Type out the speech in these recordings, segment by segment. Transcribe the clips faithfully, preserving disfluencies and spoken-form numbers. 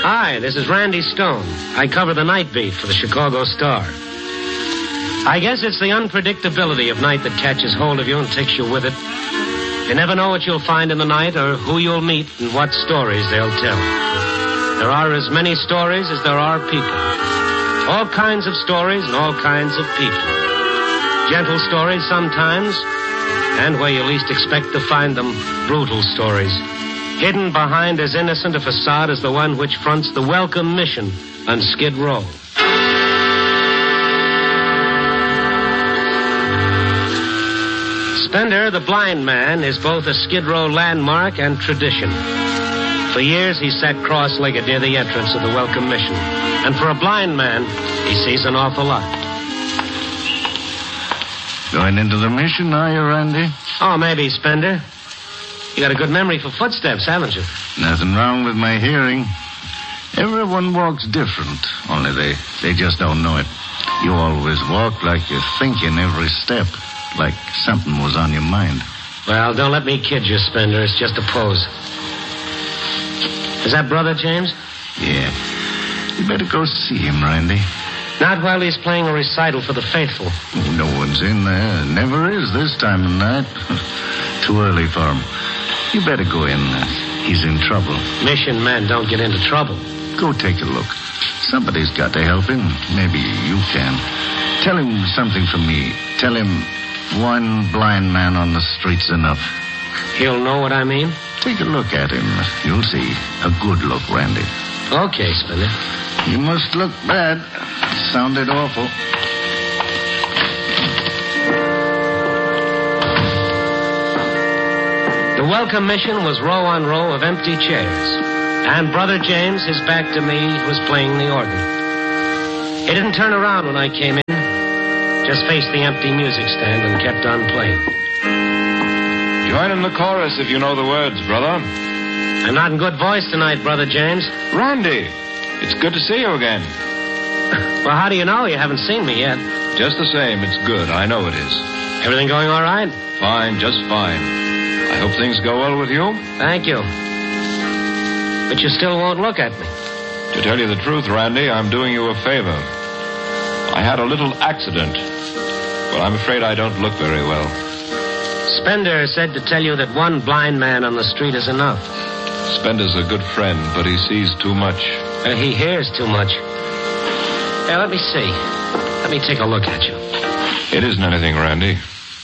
Hi, this is Randy Stone. I cover the night beat for the Chicago Star. I guess it's the unpredictability of night that catches hold of you and takes you with it. You never know what you'll find in the night or who you'll meet and what stories they'll tell. There are as many stories as there are people. All kinds of stories and all kinds of people. Gentle stories sometimes, and where you least expect to find them, brutal stories. Hidden behind as innocent a facade as the one which fronts the Welcome Mission on Skid Row. Spender, the blind man, is both a Skid Row landmark and tradition. For years, he sat cross-legged near the entrance of the Welcome Mission. And for a blind man, he sees an awful lot. Going into the mission, are you, Randy? Oh, maybe, Spender. You got a good memory for footsteps, haven't you? Nothing wrong with my hearing. Everyone walks different, only they, they just don't know it. You always walk like you're thinking every step, like something was on your mind. Well, don't let me kid you, Spender. It's just a pose. Is that Brother James? Yeah. You better go see him, Randy. Not while he's playing a recital for the faithful. Oh, no one's in there. Never is this time of night. Too early for him. You better go in. He's in trouble. Mission men don't get into trouble. Go take a look. Somebody's got to help him. Maybe you can. Tell him something from me. Tell him one blind man on the street's enough. He'll know what I mean? Take a look at him. You'll see. A good look, Randy. Okay, Spender. You must look bad. It sounded awful. The Welcome Mission was row on row of empty chairs. And Brother James, his back to me, was playing the organ. He didn't turn around when I came in. Just faced the empty music stand and kept on playing. Join in the chorus if you know the words, brother. I'm not in good voice tonight, Brother James. Randy, it's good to see you again. Well, how do you know? You haven't seen me yet. Just the same, it's good. I know it is. Everything going all right? Fine, just fine. I hope things go well with you. Thank you. But you still won't look at me. To tell you the truth, Randy, I'm doing you a favor. I had a little accident. Well, I'm afraid I don't look very well. Spender said to tell you that one blind man on the street is enough. Spender's a good friend, but he sees too much. Uh, he hears too much. Here, let me see. Let me take a look at you. It isn't anything, Randy.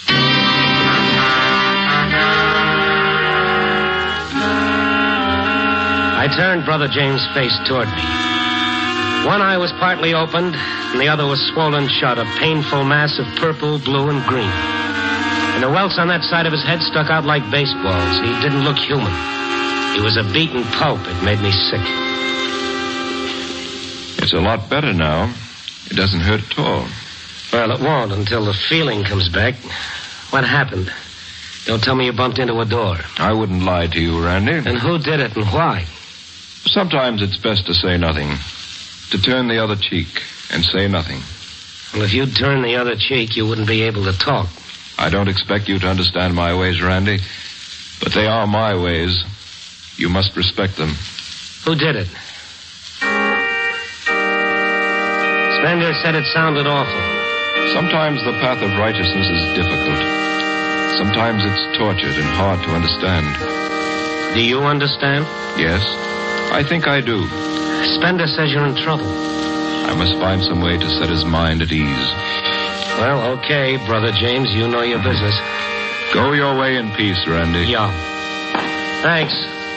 I turned Brother James' face toward me. One eye was partly opened, and the other was swollen shut, a painful mass of purple, blue, and green. And the welts on that side of his head stuck out like baseballs. He didn't look human. He was a beaten pulp. It made me sick. It's a lot better now. It doesn't hurt at all. Well, it won't until the feeling comes back. What happened? Don't tell me you bumped into a door. I wouldn't lie to you, Randy. And who did it and why? Sometimes it's best to say nothing. To turn the other cheek and say nothing. Well, if you'd turn the other cheek, you wouldn't be able to talk. I don't expect you to understand my ways, Randy. But they are my ways. You must respect them. Who did it? Spender said it sounded awful. Sometimes the path of righteousness is difficult. Sometimes it's tortured and hard to understand. Do you understand? Yes, I think I do. Spender says you're in trouble. I must find some way to set his mind at ease. Well, okay, Brother James, you know your business. Go your way in peace, Randy. Yeah. Thanks.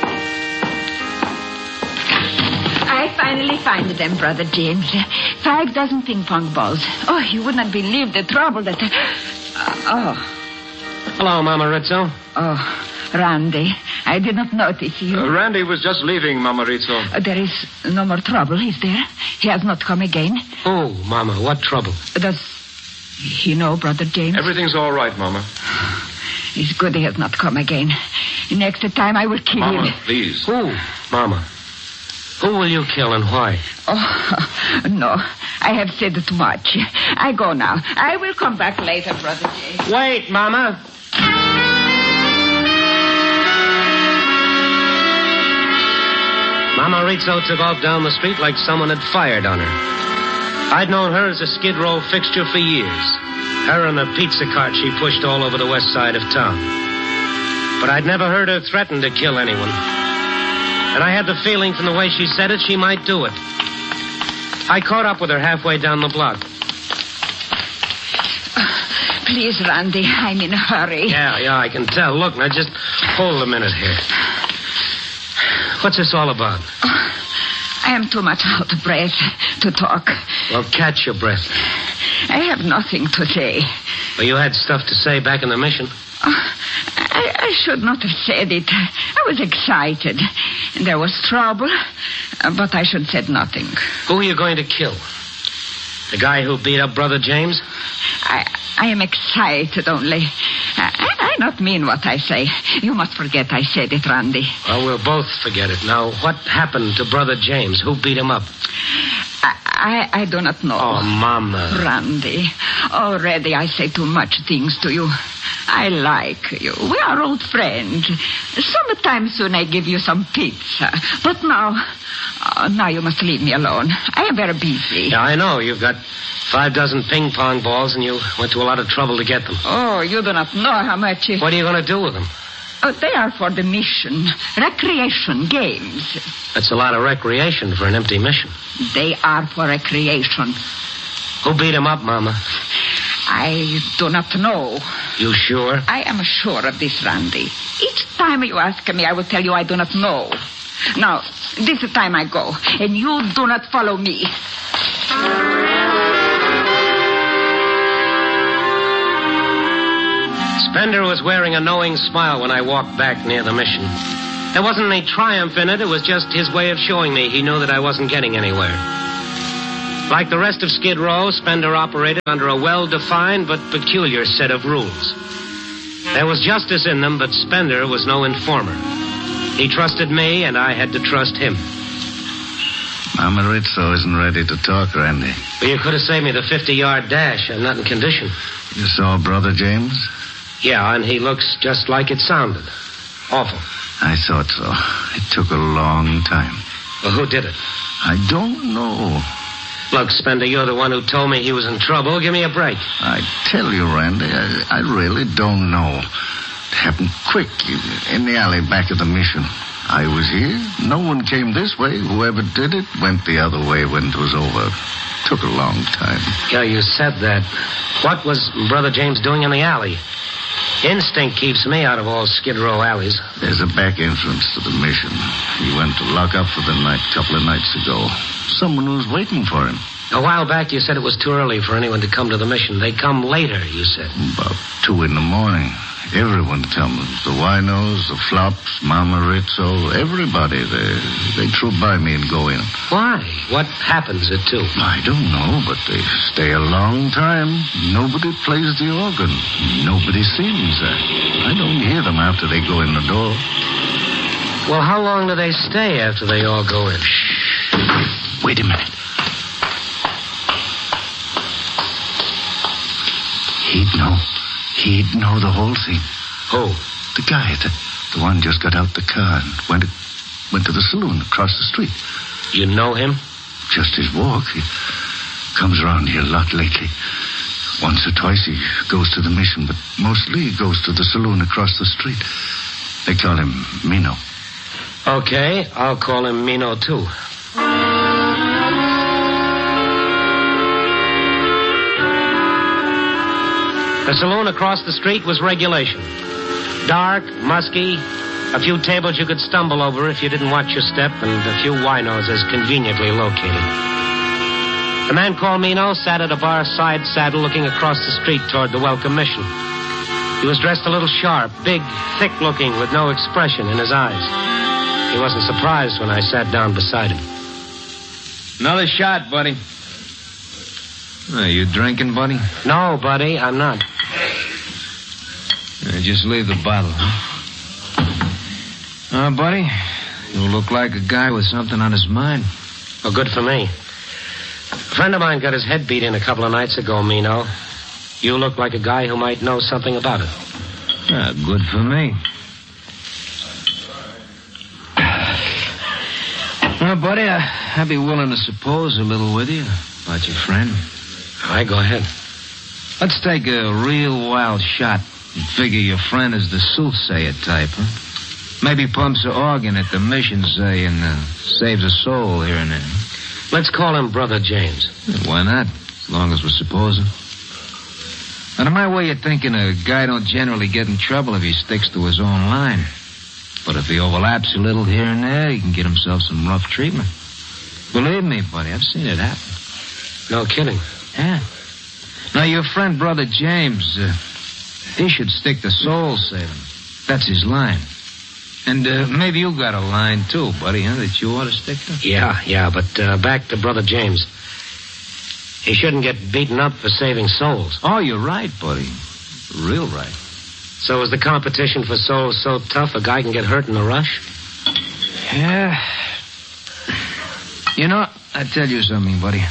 I finally find them, Brother James. Five dozen ping-pong balls. Oh, you would not believe the trouble that... Uh, oh. Hello, Mama Rizzo. Oh, Randy, I did not notice you. Uh, Randy was just leaving, Mama Rizzo. Uh, there is no more trouble, is there? He has not come again. Oh, Mama, what trouble? Does he know, Brother James? Everything's all right, Mama. It's good he has not come again. Next time I will kill Mama, him. Mama, please. Who? Mama. Who will you kill and why? Oh, no. I have said too much. I go now. I will come back later, Brother James. Wait, Mama. Mama Rizzo took off down the street like someone had fired on her. I'd known her as a Skid Row fixture for years. Her and the pizza cart she pushed all over the west side of town. But I'd never heard her threaten to kill anyone. And I had the feeling from the way she said it, she might do it. I caught up with her halfway down the block. Please, Randy, I'm in a hurry. Yeah, yeah, I can tell. Look, now just hold a minute here. What's this all about? Oh, I am too much out of breath to talk. Well, catch your breath. I have nothing to say. Well, you had stuff to say back in the mission. Oh, I, I should not have said it. I was excited. And there was trouble, but I should have said nothing. Who are you going to kill? The guy who beat up Brother James? I I am excited only. I, I not mean what I say. You must forget I said it, Randy. Well, we'll both forget it. Now, what happened to Brother James? Who beat him up? I, I, I do not know. Oh, Mama. Randy, already I say too much things to you. I like you. We are old friends. Sometime soon I give you some pizza. But now, uh, now you must leave me alone. I am very busy. Yeah, I know. You've got five dozen ping pong balls and you went to a lot of trouble to get them. Oh, you do not know how much... You... What are you going to do with them? Oh, they are for the mission. Recreation games. That's a lot of recreation for an empty mission. They are for recreation. Who beat him up, Mama? I do not know. You sure? I am sure of this, Randy. Each time you ask me, I will tell you I do not know. Now, this time I go, and you do not follow me. Spender was wearing a knowing smile when I walked back near the mission. There wasn't any triumph in it. It was just his way of showing me he knew that I wasn't getting anywhere. Like the rest of Skid Row, Spender operated under a well-defined but peculiar set of rules. There was justice in them, but Spender was no informer. He trusted me, and I had to trust him. Mama Rizzo isn't ready to talk, Randy. Well, you could have saved me the fifty-yard dash. I'm not in condition. You saw Brother James? Yeah, and he looks just like it sounded. Awful. I thought so. It took a long time. Well, who did it? I don't know. Look, Spender, you're the one who told me he was in trouble. Give me a break. I tell you, Randy, I, I really don't know. It happened quick in the alley back of the mission. I was here. No one came this way. Whoever did it went the other way when it was over. Took a long time. Yeah, you said that. What was Brother James doing in the alley? Instinct keeps me out of all Skid Row alleys. There's a back entrance to the mission. He went to lock up for the night a couple of nights ago. Someone was waiting for him. A while back, you said it was too early for anyone to come to the mission. They come later, you said. About two in the morning. Everyone comes. The winos, the flops, Mama Rizzo, everybody. They, they troop by me and go in. Why? What happens at two? I don't know, but they stay a long time. Nobody plays the organ. Nobody sings. I don't hear them after they go in the door. Well, how long do they stay after they all go in? Shh. Wait a minute. He'd know. He'd know the whole thing. Who? The guy, the, the one just got out the car and went to, went to the saloon across the street. You know him? Just his walk. He comes around here a lot lately. Once or twice he goes to the mission, but mostly he goes to the saloon across the street. They call him Mino. Okay, I'll call him Mino, too. The saloon across the street was regulation. Dark, musky, a few tables you could stumble over if you didn't watch your step, and a few winos as conveniently located. The man called Mino sat at a bar side saddle looking across the street toward the welcome mission. He was dressed a little sharp, big, thick-looking, with no expression in his eyes. He wasn't surprised when I sat down beside him. Another shot, buddy. Are you drinking, buddy? No, buddy, I'm not. Uh, just leave the bottle, huh? Uh, buddy, you look like a guy with something on his mind. Oh, good for me. A friend of mine got his head beat in a couple of nights ago, Mino. You look like a guy who might know something about it. Ah, good for me. Well, buddy, I, I'd be willing to suppose a little with you about your friend. All right, go ahead. Let's take a real wild shot and figure your friend is the soothsayer type, huh? Maybe pumps an organ at the mission, say, and uh, saves a soul here and there. Let's call him Brother James. Why not? As long as we're supposing. Now, to my way of thinking, a guy don't generally get in trouble if he sticks to his own line. But if he overlaps a little here and there, he can get himself some rough treatment. Believe me, buddy, I've seen it happen. No kidding. Yeah. Now, your friend, Brother James, uh, he should stick to soul saving. That's his line. And uh, maybe you got a line, too, buddy, huh, that you ought to stick to? Yeah, yeah, but uh, back to Brother James. He shouldn't get beaten up for saving souls. Oh, you're right, buddy. Real right. So is the competition for souls so tough a guy can get hurt in a rush? Yeah. You know, I tell you something, buddy.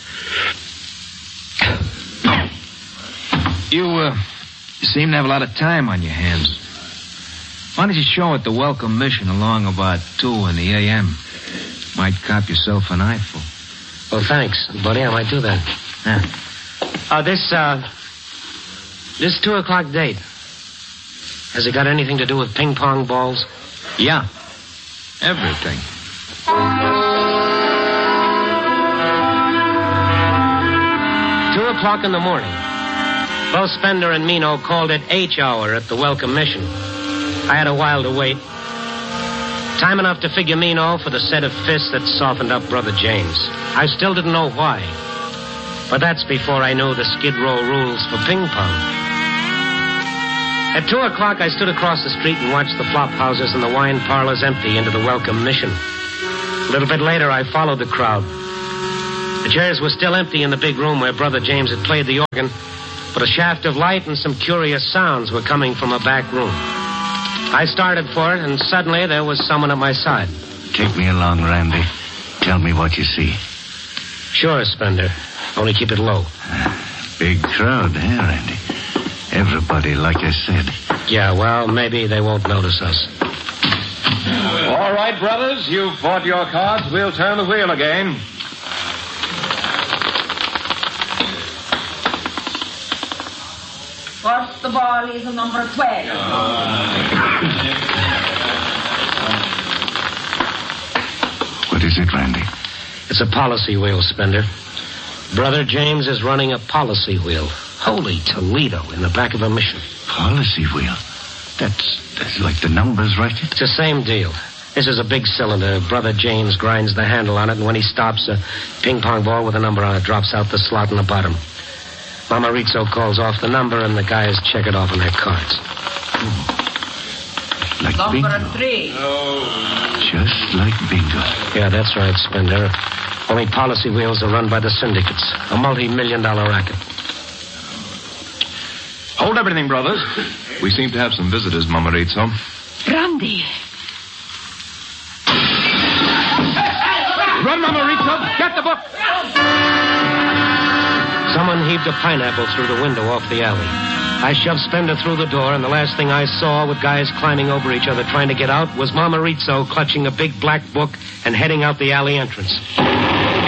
You, uh, you seem to have a lot of time on your hands. Why don't you show at the welcome mission along about two in the A M? Might cop yourself an eyeful. Well, thanks, buddy. I might do that. Yeah. Uh, this, uh, this two o'clock date. Has it got anything to do with ping pong balls? Yeah. Everything. Two o'clock in the morning. Both Spender and Mino called it H hour at the welcome mission. I had a while to wait. Time enough to figure Mino for the set of fists that softened up Brother James. I still didn't know why. But that's before I knew the Skid Row rules for ping pong. At two o'clock, I stood across the street and watched the flop houses and the wine parlors empty into the welcome mission. A little bit later, I followed the crowd. The chairs were still empty in the big room where Brother James had played the organ, but a shaft of light and some curious sounds were coming from a back room. I started for it, and suddenly there was someone at my side. Take me along, Randy. Tell me what you see. Sure, Spender. Only keep it low. Uh, big crowd, eh, Randy? Everybody, like I said. Yeah, well, maybe they won't notice us. All right, brothers, you've bought your cards. We'll turn the wheel again. First the ball is number twelve. What is it, Randy? It's a policy wheel, Spender. Brother James is running a policy wheel. Holy Toledo, in the back of a mission. Policy wheel? That's, that's like the numbers, right? It's the same deal. This is a big cylinder. Brother James grinds the handle on it, and when he stops, a ping pong ball with a number on it drops out the slot in the bottom. Mama Rizzo calls off the number, and the guys check it off on their cards. Oh. Like Number bingo. three. Just like bingo. Yeah, that's right, Spender. Only policy wheels are run by the syndicates. A multi-million dollar racket. Hold everything, brothers. We seem to have some visitors, Mama Rizzo. Randy. Run, Mama Rizzo. Get the book. Someone heaved a pineapple through the window off the alley. I shoved Spender through the door, and the last thing I saw, with guys climbing over each other trying to get out, was Mama Rizzo clutching a big black book and heading out the alley entrance.